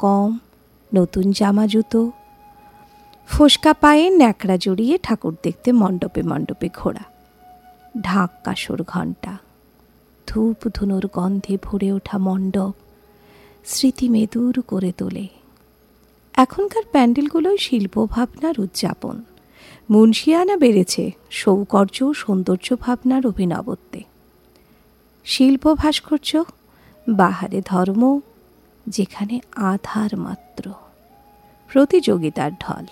কম, নতুন জামা জুতো, ফোসকা পায়ে ন্যাকড়া জড়িয়ে ঠাকুর দেখতে মণ্ডপে মণ্ডপে ঘোরা, ঢাক কাসর ঘণ্টা, ধূপ ধুনোর গন্ধে ভরে ওঠা মণ্ডপ স্মৃতি মেদুর করে তোলে। এখনকার প্যান্ডেলগুলোই শিল্প ভাবনার উদযাপন। মুন্সিয়ানা বেড়েছে সৌকর্য সৌন্দর্য ভাবনার অভিনবত্বে। শিল্প ভাস্কর্য বাহারে ধর্ম, যেখানে আধার মাত্র, প্রতিযোগিতার ঢল।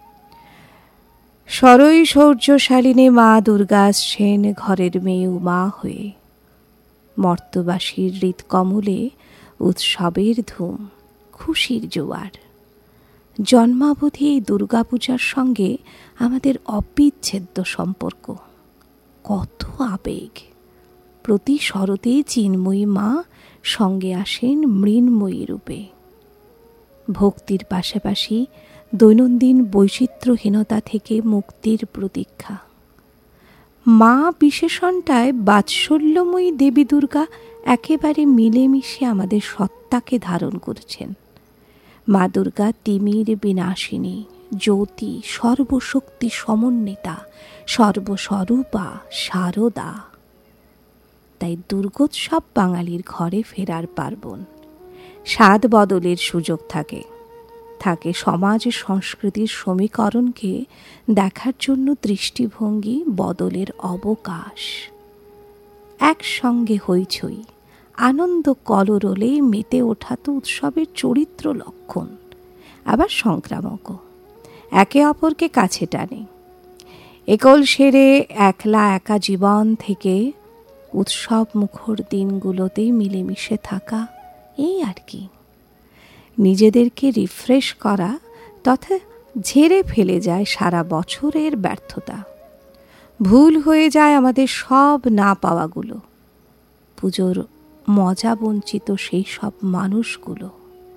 সরই শৌর্যশালিনী মা দুর্গা আসছেন ঘরের মেয়ে মা হয়ে। মর্তবাসীর হৃৎকমলে উৎসবের ধুম, খুশির জোয়ার। জন্মাবধি এই দুর্গাপূজার সঙ্গে আমাদের অবিচ্ছেদ্য সম্পর্ক। কত আবেগ! প্রতি শরতে চিন্ময়ী মা সঙ্গে আসেন মৃন্ময়ী রূপে। ভক্তির পাশাপাশি দৈনন্দিন বৈচিত্র্যহীনতা থেকে মুক্তির প্রতীক্ষা। মা বিশেষণটায় বাৎসল্যময়ী দেবী দুর্গা একেবারে মিলেমিশে আমাদের সত্তাকে ধারণ করছেন। মা দুর্গা তিমির বিনাশিনী, জ্যোতি, সর্বশক্তি সমন্বিতা, সর্বস্বরূপা, শারদা। তাই দুর্গোৎসব বাঙালির ঘরে ফেরার পার্বণ। স্বাদ বদলের সুযোগ থাকে, সমাজ সংস্কৃতির সমীকরণকে দেখার জন্য দৃষ্টিভঙ্গি বদলের অবকাশ। একসঙ্গে হইচই, আনন্দ কলরোলে মেতে ওঠা তো উৎসবের চরিত্র লক্ষণ, আবার সংক্রামকও। একে অপরকে কাছে টানে। একল সেরে একলা একা জীবন থেকে উৎসব মুখর দিনগুলোতেই মিলেমিশে থাকা, এই আর কি। নিজেদেরকে রিফ্রেশ করা তথা ঝেড়ে ফেলে যায় সারা বছরের ব্যর্থতা। ভুল হয়ে যায় আমাদের সব না পাওয়াগুলো, পুজোর মজা বঞ্চিত সেই সব মানুষগুলো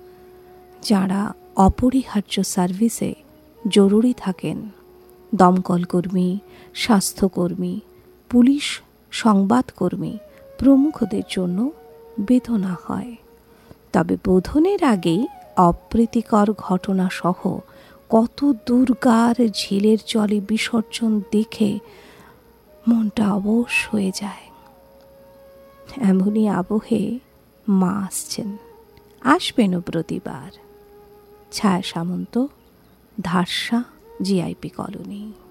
যারা অপরিহার্য সার্ভিসে জরুরি থাকেন। দমকল কর্মী, স্বাস্থ্যকর্মী, পুলিশ, সংবাদকর্মী প্রমুখদের জন্য বেদনা হয়। তবে বোধনের আগেই অপ্রীতিকর ঘটনা সহ কত দুর্গার ঝিলের জলে বিসর্জন দেখে মনটা অবশ হয়ে যায়। এমনই আবহে মা আসবেনও প্রতিবার। ছায়া সামন্ত, ধারসা, জিআইপি কলোনি।